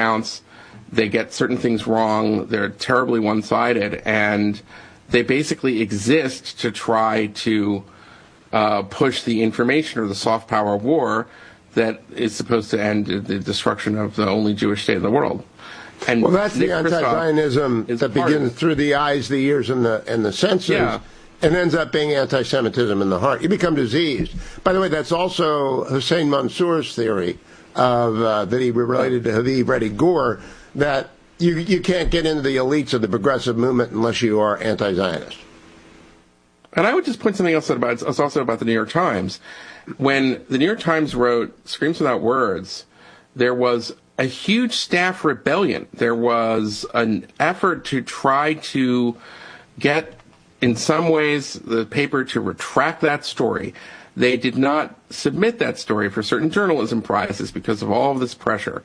accounts. They get certain things wrong. They're terribly one-sided, and they basically exist to try to push the information or the soft power war that is supposed to end the destruction of the only Jewish state in the world. And well, that's Nick the anti-Zionism that begins through the eyes, the ears, and the senses, and ends up being anti-Semitism in the heart. You become diseased. By the way, that's also Hussein Mansour's theory of that he related to Habib Reddy Gore, that you can't get into the elites of the progressive movement unless you are anti-Zionist. And I would just point something else about, it's also about the New York Times. When the New York Times wrote Screams Without Words, there was a huge staff rebellion. There was an effort to try to get, in some ways, the paper to retract that story. They did not submit that story for certain journalism prizes because of all of this pressure.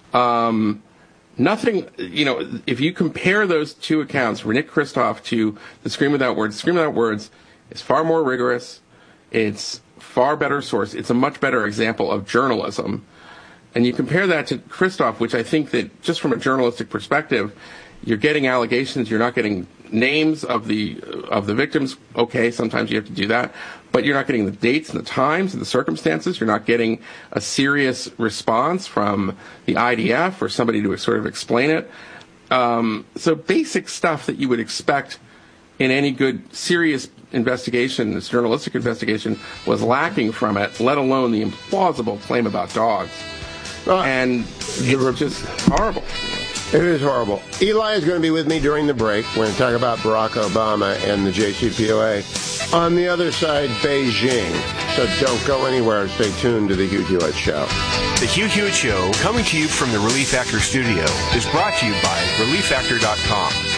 Nothing, if you compare those two accounts, for Nick Kristof to the Scream Without Words is far more rigorous. It's far better source. It's a much better example of journalism. And you compare that to Kristof, which I think that just from a journalistic perspective, you're getting allegations, you're not getting names of the victims. Okay, sometimes you have to do that, but you're not getting the dates and the times and the circumstances. You're not getting a serious response from the IDF or somebody to sort of explain it. So basic stuff that you would expect in any good, serious investigation, this journalistic investigation, was lacking from it, let alone the implausible claim about dogs. And it's just horrible. It is horrible. Eli is going to be with me during the break. We're going to talk about Barack Obama and the JCPOA. On the other side, Beijing. So don't go anywhere. Stay tuned to The Hugh Hewitt Show. The Hugh Hewitt Show, coming to you from the Relief Factor studio, is brought to you by ReliefFactor.com.